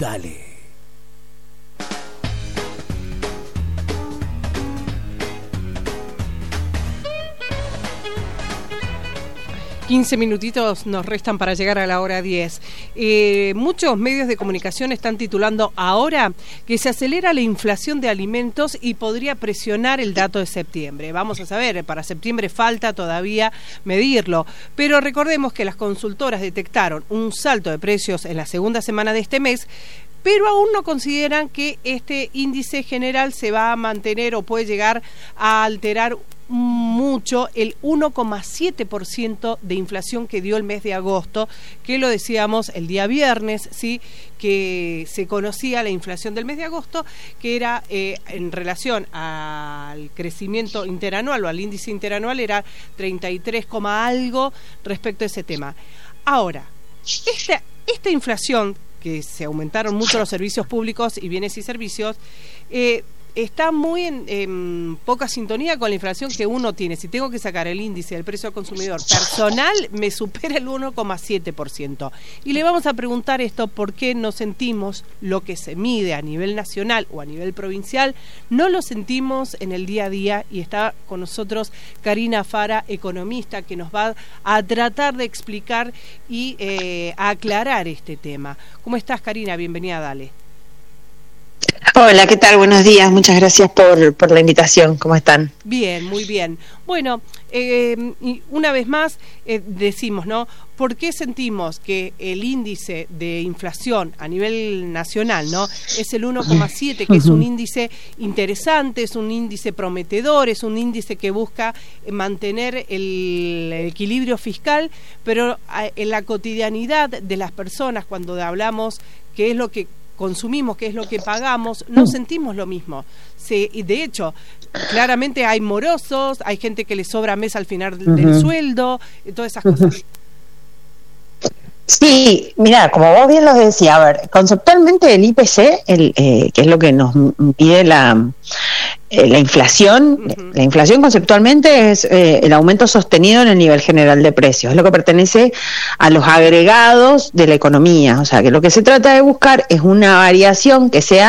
Dale. 15 minutitos nos restan para llegar a la hora 10. Muchos medios de comunicación están titulando ahora que se acelera la inflación de alimentos y podría presionar el dato de septiembre. Vamos a saber, para septiembre falta todavía medirlo, pero recordemos que las consultoras detectaron un salto de precios en la segunda semana de este mes, pero aún no consideran que este índice general se va a mantener o puede llegar a alterar mucho el 1,7% de inflación que dio el mes de agosto, que lo decíamos el día viernes, ¿sí?, que se conocía la inflación del mes de agosto, que era en relación al crecimiento interanual o al índice interanual, era 33, algo respecto a ese tema. Ahora, esta inflación, que se aumentaron mucho los servicios públicos y bienes y servicios, está muy en poca sintonía con la inflación que uno tiene. Si tengo que sacar el índice del precio al consumidor personal, me supera el 1,7%. Y le vamos a preguntar esto: ¿por qué no sentimos lo que se mide a nivel nacional o a nivel provincial? No lo sentimos en el día a día, y está con nosotros Karina Fara, economista, que nos va a tratar de explicar y a aclarar este tema. ¿Cómo estás, Karina? Bienvenida, Dale. Hola, ¿qué tal? Buenos días, muchas gracias por la invitación. ¿Cómo están? Bien, muy bien. Bueno, y una vez más decimos, ¿no? ¿Por qué sentimos que el índice de inflación a nivel nacional, ¿no?, es el 1,7, que es un índice interesante, es un índice prometedor, es un índice que busca mantener el equilibrio fiscal, pero en la cotidianidad de las personas, cuando hablamos qué es lo que consumimos, qué es lo que pagamos, no sentimos lo mismo? Y de hecho, claramente hay morosos, hay gente que le sobra mes al final del sueldo, todas esas cosas. Sí, mira, como vos bien lo decías, a ver, conceptualmente el IPC, que es lo que nos pide la inflación, la inflación conceptualmente es el aumento sostenido en el nivel general de precios, es lo que pertenece a los agregados de la economía. O sea, que lo que se trata de buscar es una variación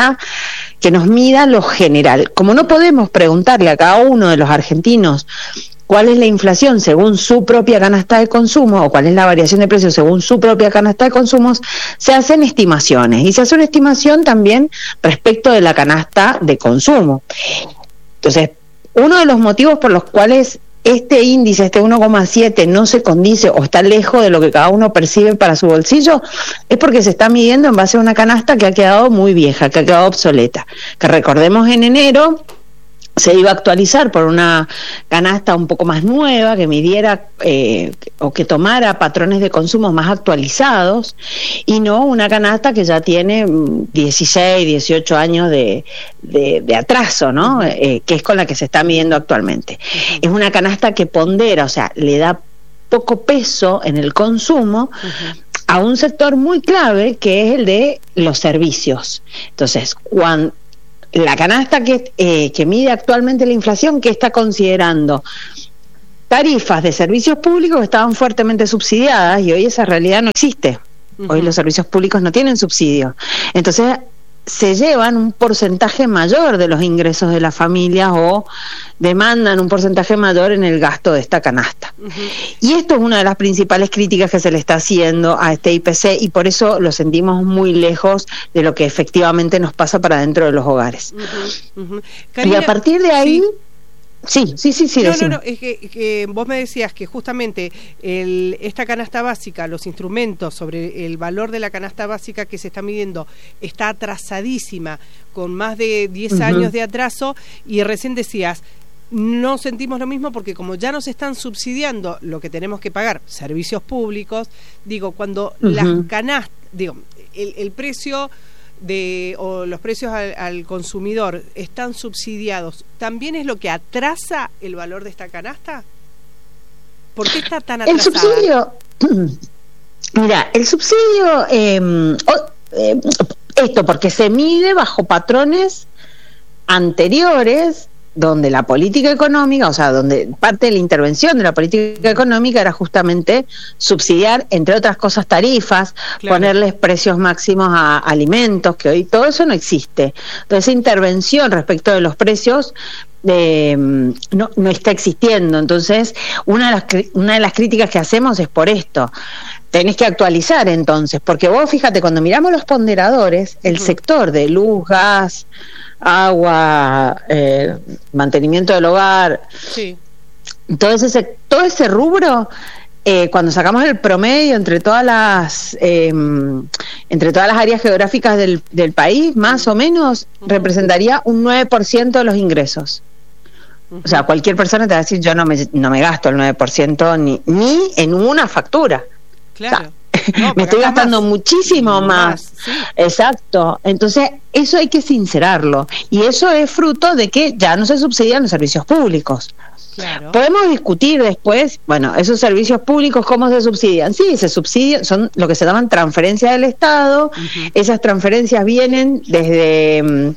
que nos mida lo general. Como no podemos preguntarle a cada uno de los argentinos cuál es la inflación según su propia canasta de consumo o cuál es la variación de precios según su propia canasta de consumos, se hacen estimaciones, y se hace una estimación también respecto de la canasta de consumo. Entonces, uno de los motivos por los cuales este índice, este 1,7, no se condice o está lejos de lo que cada uno percibe para su bolsillo, es porque se está midiendo en base a una canasta que ha quedado muy vieja, que ha quedado obsoleta. Que recordemos, en enero se iba a actualizar por una canasta un poco más nueva, que midiera o que tomara patrones de consumo más actualizados, y no una canasta que ya tiene 16, 18 años de atraso, ¿no? Que es con la que se está midiendo actualmente. Es una canasta que pondera, o sea, le da poco peso en el consumo a un sector muy clave, que es el de los servicios. Entonces, cuando la canasta que mide actualmente la inflación, que está considerando tarifas de servicios públicos que estaban fuertemente subsidiadas, y hoy esa realidad no existe. Hoy los servicios públicos no tienen subsidio. Entonces se llevan un porcentaje mayor de los ingresos de las familias o demandan un porcentaje mayor en el gasto de esta canasta. Y esto es una de las principales críticas que se le está haciendo a este IPC, y por eso lo sentimos muy lejos de lo que efectivamente nos pasa para dentro de los hogares. Karina, y a partir de ahí... Sí. No, es que vos me decías que justamente esta canasta básica, los instrumentos sobre el valor de la canasta básica que se está midiendo, está atrasadísima, con más de 10 años de atraso, y recién decías, no sentimos lo mismo porque como ya nos están subsidiando lo que tenemos que pagar, servicios públicos, digo, cuando las canastas, digo, el precio o los precios al consumidor están subsidiados, ¿también es lo que atrasa el valor de esta canasta? ¿Por qué está tan atrasada? El subsidio, mira, el subsidio, esto porque se mide bajo patrones anteriores donde la política económica, o sea, donde parte de la intervención de la política económica era justamente subsidiar, entre otras cosas, tarifas, claro, ponerles precios máximos a alimentos, que hoy todo eso no existe. Entonces, esa intervención respecto de los precios no está existiendo. Entonces, una de las críticas que hacemos es por esto. Tenés que actualizar entonces, porque vos fíjate, cuando miramos los ponderadores, el sector de luz, gas, agua, mantenimiento del hogar, sí, todo ese rubro, cuando sacamos el promedio entre todas las áreas geográficas del país, más o menos representaría un 9% de los ingresos. O sea, cualquier persona te va a decir, yo no me gasto el 9% ni en una factura. Claro. O sea, no, me estoy gastando muchísimo más. Sí. Exacto. Entonces, eso hay que sincerarlo. Y eso es fruto de que ya no se subsidian los servicios públicos. Claro. Podemos discutir después, bueno, esos servicios públicos, ¿cómo se subsidian? Sí, se subsidian, son lo que se llaman transferencias del Estado. Esas transferencias vienen desde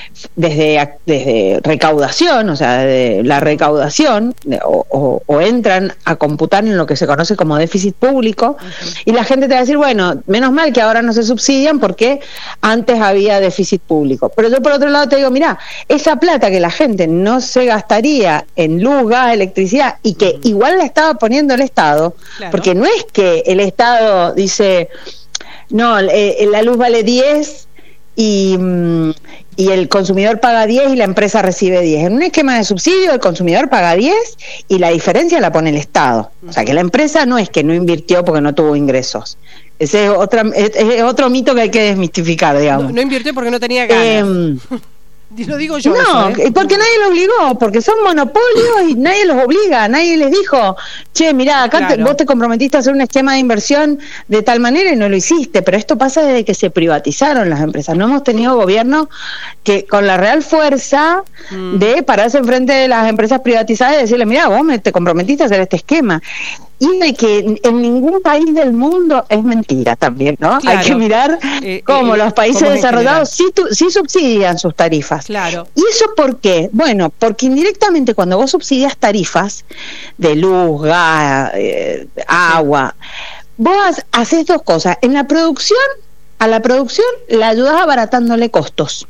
recaudación, o sea, de la recaudación, o entran a computar en lo que se conoce como déficit público, y la gente te va a decir, bueno, menos mal que ahora no se subsidian porque antes había déficit público. Pero yo por otro lado te digo, mirá, esa plata que la gente no se gastaría en luz, gas, electricidad, y que igual la estaba poniendo el Estado, claro, porque no es que el Estado dice, no, la luz vale 10 y el consumidor paga 10 y la empresa recibe 10. En un esquema de subsidio, el consumidor paga 10 y la diferencia la pone el Estado. O sea, que la empresa no es que no invirtió porque no tuvo ingresos. Ese es otro mito que hay que desmistificar, digamos. No invirtió porque no tenía ganas. Lo digo yo. No, eso, porque nadie lo obligó, porque son monopolios y nadie los obliga, nadie les dijo, che, mirá, acá claro, vos te comprometiste a hacer un esquema de inversión de tal manera y no lo hiciste, pero esto pasa desde que se privatizaron las empresas. No hemos tenido gobierno que con la real fuerza de pararse enfrente de las empresas privatizadas y decirle, mirá, vos te comprometiste a hacer este esquema. Y de que en ningún país del mundo es mentira también, ¿no? Claro. Hay que mirar cómo los países desarrollados sí subsidian sus tarifas. Claro. ¿Y eso por qué? Bueno, porque indirectamente cuando vos subsidias tarifas de luz, gas, agua, vos haces dos cosas. En la producción, a la producción la ayudas abaratándole costos.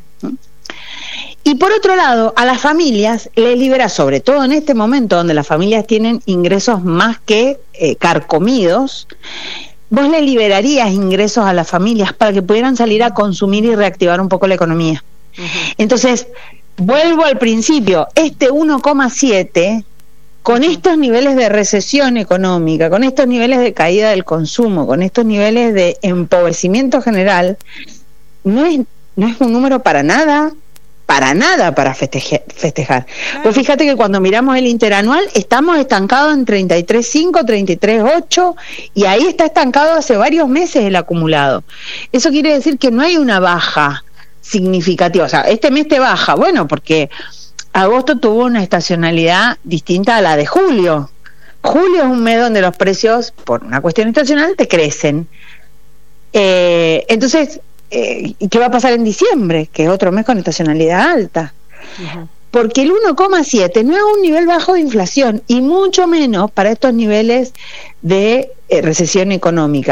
Y por otro lado, a las familias les libera, sobre todo en este momento donde las familias tienen ingresos más que carcomidos, vos le liberarías ingresos a las familias para que pudieran salir a consumir y reactivar un poco la economía. Entonces, vuelvo al principio, este 1,7, con estos niveles de recesión económica, con estos niveles de caída del consumo, con estos niveles de empobrecimiento general, no es un número para nada para festejar. Claro. Pues fíjate que cuando miramos el interanual estamos estancados en 33.5, 33.8 y ahí está estancado hace varios meses el acumulado. Eso quiere decir que no hay una baja significativa. O sea, este mes te baja, bueno, porque agosto tuvo una estacionalidad distinta a la de julio. Julio es un mes donde los precios, por una cuestión estacional, te crecen. Entonces, ¿qué va a pasar en diciembre? Que es otro mes con estacionalidad alta. Porque el 1,7 no es un nivel bajo de inflación y mucho menos para estos niveles de recesión económica.